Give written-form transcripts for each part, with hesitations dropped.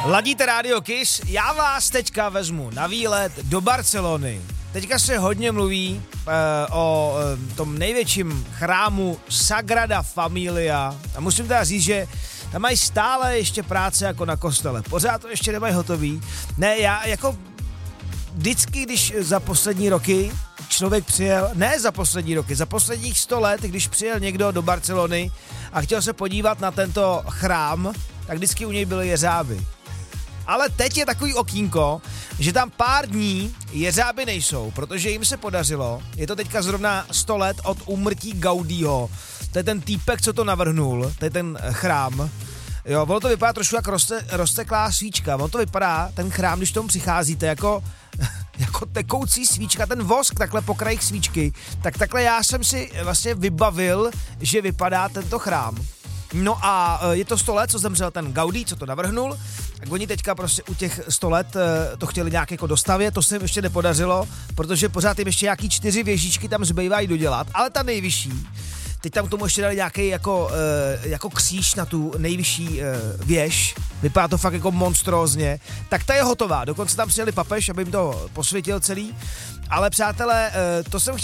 Ladíte Radio Kiss, já vás teďka vezmu na výlet do Barcelony. Teďka se hodně mluví o tom největším chrámu Sagrada Familia a musím teda říct, že tam mají stále ještě práce jako na kostele. Pořád to ještě nemají hotový. Ne, já jako vždycky, když za poslední roky člověk přijel, ne za poslední roky, za posledních 100 let, když přijel někdo do Barcelony a chtěl se podívat na tento chrám, tak vždycky u něj byly jeřáby. Ale teď je takový okýnko, že tam pár dní jeřáby nejsou, protože jim se podařilo, je to teďka zrovna 100 let od úmrtí Gaudího, to je ten týpek, co to navrhnul, to je ten chrám. Jo, ono to vypadá trošku jak rozteklá svíčka, ono to vypadá, ten chrám, když tomu přicházíte, jako tekoucí svíčka, ten vosk takhle po krajích svíčky, tak takhle já jsem si vlastně vybavil, že vypadá tento chrám. No a je to 100 let, co zemřel ten Gaudí, co to navrhnul, tak oni teďka prostě u těch 100 let to chtěli nějak jako dostavět, to se jim ještě nepodařilo, protože pořád jim ještě nějaký 4 věžičky tam zbývají dodělat, ale ta nejvyšší, teď tam k tomu ještě dali nějaký jako kříž na tu nejvyšší věž, vypadá to fakt jako monstrózně, tak ta je hotová, dokonce tam přijeli papež, aby jim to posvětil celý, ale přátelé, to jsem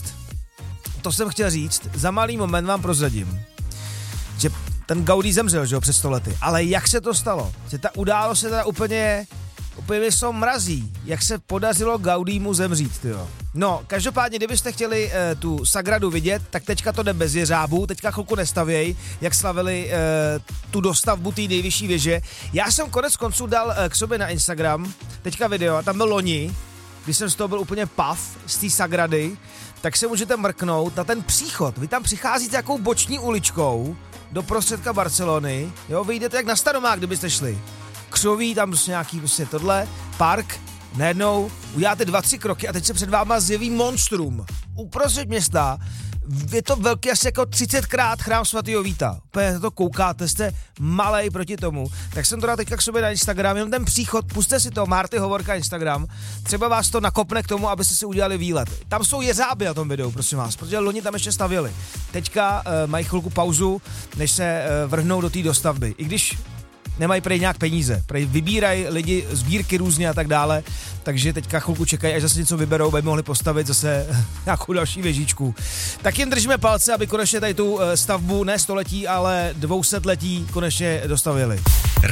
chtěl říct, za malý moment vám prozradím, že ten Gaudí zemřel, že jo, před 100 lety, ale jak se to stalo? Že ta událost se teda úplně jsou mrazí, jak se podařilo Gaudímu zemřít, tyjo. No, každopádně, kdybyste chtěli tu Sagradu vidět, tak teďka to jde bez jeřábů, teďka chvilku nestavěj, jak slavili tu dostavbu té nejvyšší věže. Já jsem konec konců dal k sobě na Instagram teďka video, a tam byl loni, když jsem z toho byl úplně pav z té Sagrady, tak se můžete mrknout na ten příchod. Vy tam přicházíte jakou boční uličkou do prostředka Barcelony, jo, vyjdete jak na Staromák, kdybyste šli. Křoví, tam prostě nějaký prostě tohle, park, najednou uděláte 2-3 kroky a teď se před váma zjeví monstrum. Uprostřed města, je to velký asi jako 30krát chrám svatého Víta. Úplně na to koukáte, jste malej proti tomu. Tak jsem to dal teďka k sobě na Instagram, jenom ten příchod, pusťte si to, Marty Hovorka Instagram, třeba vás to nakopne k tomu, abyste si udělali výlet. Tam jsou jeřáby na tom videu, prosím vás, protože loni tam ještě stavěli. Teďka mají chvilku pauzu, než se vrhnou do té dostavby. I když nemají prej nějak peníze, prej vybírají lidi sbírky různě a tak dále, takže teďka chvilku čekají, až zase něco vyberou, aby mohli postavit zase nějakou další věžičku. Tak jim držíme palce, aby konečně tady tu stavbu ne 100letí, ale 200letí konečně dostavili.